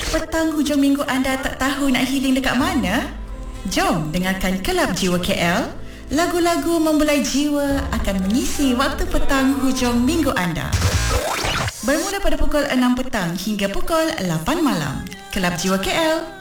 Petang hujung minggu anda tak tahu nak healing dekat mana? Jom dengarkan Kelab Jiwa KL. Lagu-lagu membelai jiwa akan mengisi waktu petang hujung minggu anda. Bermula pada pukul 6 petang hingga pukul 8 malam. Kelab Jiwa KL